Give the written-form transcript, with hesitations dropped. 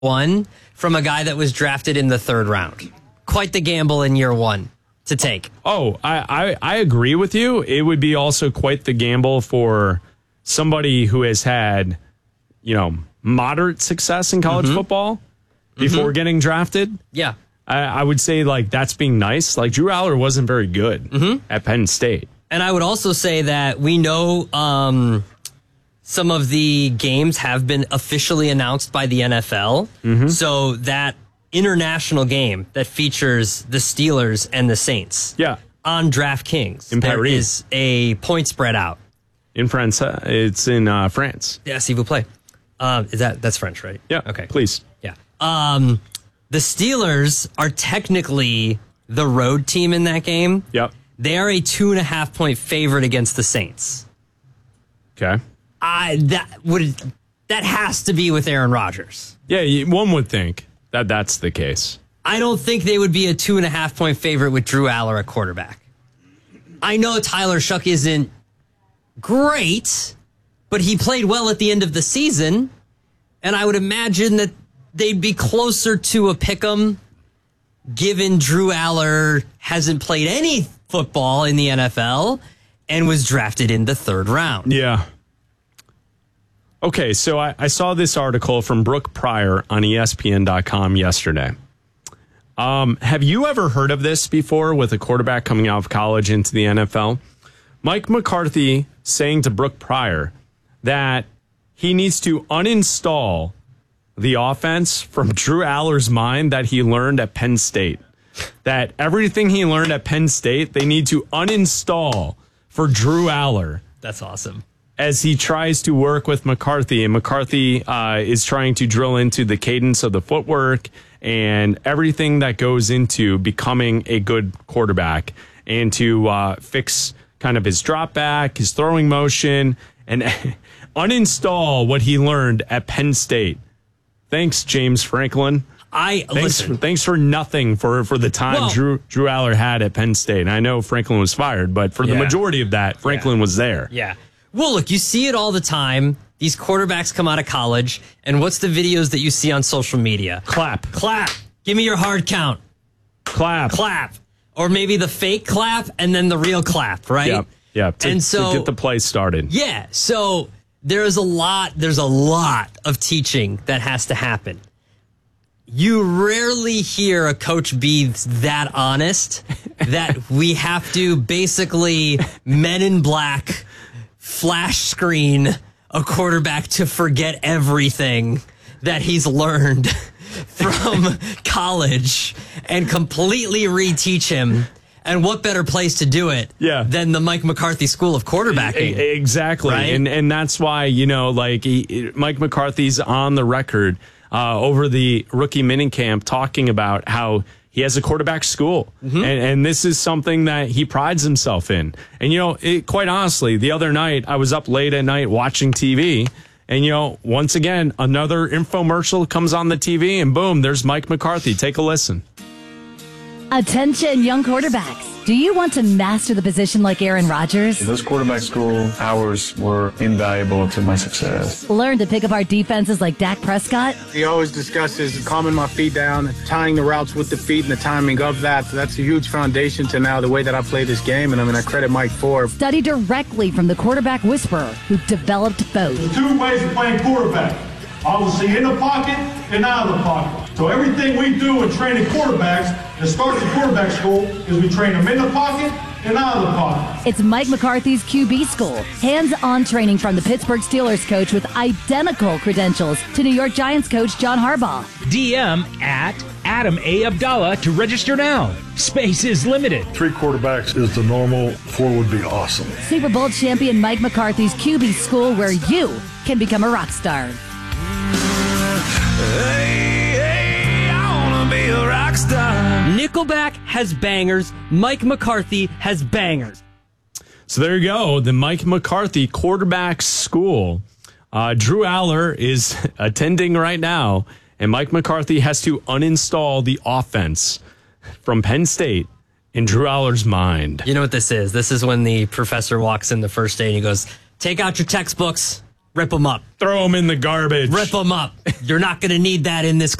one from a guy that was drafted in the third round. Quite the gamble in year one to take. Oh, I agree with you. It would be also quite the gamble for somebody who has had, moderate success in college football before getting drafted. Yeah. I would say, that's being nice. Drew Aller wasn't very good at Penn State. And I would also say that we know some of the games have been officially announced by the NFL. So that international game that features the Steelers and the Saints on DraftKings, there is a point spread out. In France. It's in France. Yeah, s'il vous plaît. That's French, right? Yeah. Okay. Please. Yeah. The Steelers are technically the road team in that game. Yep. They are a 2.5-point favorite against the Saints. Okay. That has to be with Aaron Rodgers. Yeah, one would think that that's the case. I don't think they would be a 2.5-point favorite with Drew Aller at quarterback. I know Tyler Shuck isn't great, but he played well at the end of the season, and I would imagine that they'd be closer to a pick'em given Drew Aller hasn't played any football in the NFL and was drafted in the third round. Yeah. Okay, so I saw this article from Brooke Pryor on ESPN.com yesterday. Have you ever heard of this before with a quarterback coming out of college into the NFL? Mike McCarthy saying to Brooke Pryor that he needs to uninstall the offense from Drew Aller's mind that he learned at Penn State. That everything he learned at Penn State, they need to uninstall for Drew Aller. That's awesome. As he tries to work with McCarthy, and McCarthy is trying to drill into the cadence of the footwork and everything that goes into becoming a good quarterback and to fix kind of his drop back, his throwing motion, and uninstall what he learned at Penn State. Thanks, James Franklin. Thanks for nothing for the time Drew Aller had at Penn State. And I know Franklin was fired, but for the majority of that, Franklin was there. Yeah. Well, look, you see it all the time. These quarterbacks come out of college, and what's the videos that you see on social media? Clap. Give me your hard count. Clap. Or maybe the fake clap and then the real clap, right? Yeah. To get the play started. Yeah. So there's a lot of teaching that has to happen. You rarely hear a coach be that honest that we have to basically Men in Black flash screen a quarterback to forget everything that he's learned from college and completely reteach him. And what better place to do it than the Mike McCarthy School of Quarterbacking? Exactly. Right? And that's why, Mike McCarthy's on the record over the rookie minicamp talking about how he has a quarterback school. And this is something that he prides himself in. And, quite honestly, the other night I was up late at night watching TV. And, once again, another infomercial comes on the TV and boom, there's Mike McCarthy. Take a listen. Attention, young quarterbacks. Do you want to master the position like Aaron Rodgers? Those quarterback school hours were invaluable to my success. Learn to pick apart defenses like Dak Prescott? He always discusses calming my feet down, tying the routes with the feet and the timing of that. So that's a huge foundation to now the way that I play this game. And I credit Mike for. Study directly from the quarterback whisperer who developed both. There's two ways of playing quarterback. Obviously in the pocket and out of the pocket. So everything we do in training quarterbacks, that starts at quarterback school, is we train them in the pocket and out of the pocket. It's Mike McCarthy's QB School. Hands-on training from the Pittsburgh Steelers coach with identical credentials to New York Giants coach John Harbaugh. DM at Adam A. Abdallah to register now. Space is limited. 3 quarterbacks is the normal. 4 would be awesome. Super Bowl champion Mike McCarthy's QB School, where you can become a rock star. Hey, I wanna be a rock star. Nickelback has bangers. Mike McCarthy has bangers. So there you go. The Mike McCarthy quarterback school. Drew Aller is attending right now, and Mike McCarthy has to uninstall the offense from Penn State in Drew Aller's mind. You know what this is? This is when the professor walks in the first day and he goes, "Take out your textbooks. Rip them up. Throw them in the garbage. Rip them up. You're not going to need that in this